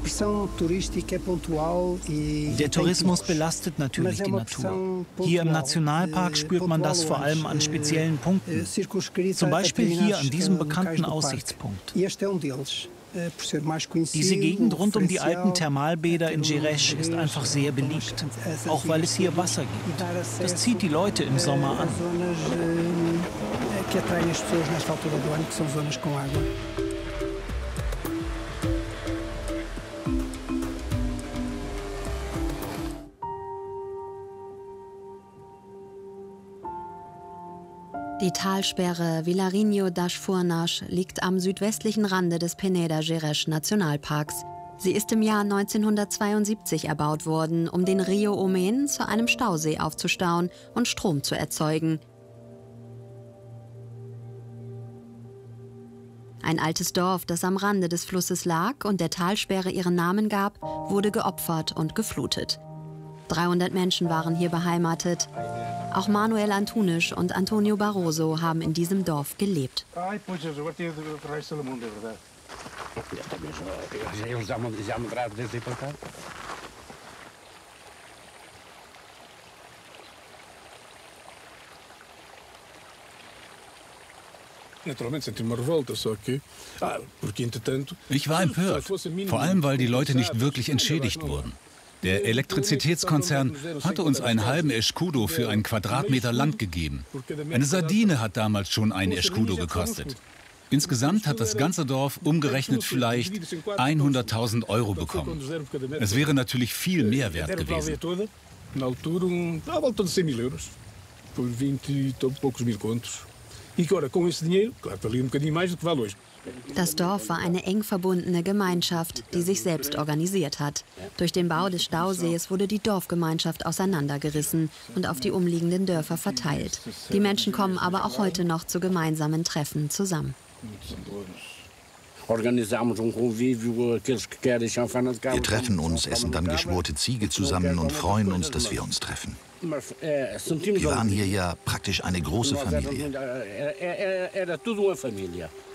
Der Tourismus belastet natürlich die Natur. Hier im Nationalpark spürt man das vor allem an speziellen Punkten. Zum Beispiel hier an diesem bekannten Aussichtspunkt. Diese Gegend rund um die alten Thermalbäder in Gerês ist einfach sehr beliebt, auch weil es hier Wasser gibt. Das zieht die Leute im Sommer an. Die Talsperre Vilarinho das Furnas liegt am südwestlichen Rande des Peneda Gerês Nationalparks. Sie ist im Jahr 1972 erbaut worden, um den Rio Homem zu einem Stausee aufzustauen und Strom zu erzeugen. Ein altes Dorf, das am Rande des Flusses lag und der Talsperre ihren Namen gab, wurde geopfert und geflutet. 300 Menschen waren hier beheimatet. Auch Manuel Antunes und Antonio Barroso haben in diesem Dorf gelebt. Ich war empört, vor allem weil die Leute nicht wirklich entschädigt wurden. Der Elektrizitätskonzern hatte uns einen halben Escudo für einen Quadratmeter Land gegeben. Eine Sardine hat damals schon einen Escudo gekostet. Insgesamt hat das ganze Dorf umgerechnet vielleicht 100.000 Euro bekommen. Es wäre natürlich viel mehr wert gewesen. Das Dorf war eine eng verbundene Gemeinschaft, die sich selbst organisiert hat. Durch den Bau des Stausees wurde die Dorfgemeinschaft auseinandergerissen und auf die umliegenden Dörfer verteilt. Die Menschen kommen aber auch heute noch zu gemeinsamen Treffen zusammen. Wir treffen uns, essen dann geschmorte Ziege zusammen und freuen uns, dass wir uns treffen. Wir waren hier ja praktisch eine große Familie.